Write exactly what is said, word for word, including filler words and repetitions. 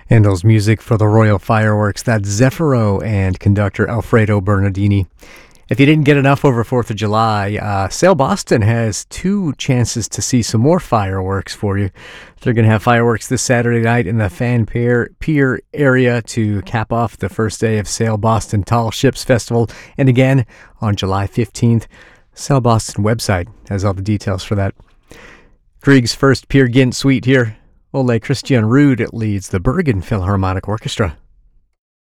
Handel's music for the Royal Fireworks, that's Zeffiro and conductor Alfredo Bernardini. If you didn't get enough over fourth of July, uh, Sail Boston has two chances to see some more fireworks for you. They're going to have fireworks this Saturday night in the Fan Pier, Pier area to cap off the first day of Sail Boston Tall Ships Festival, and again on July fifteenth. Sail Boston website has all the details for that. Grieg's first Peer Gynt suite here. Ole Christian Ruud leads the Bergen Philharmonic Orchestra.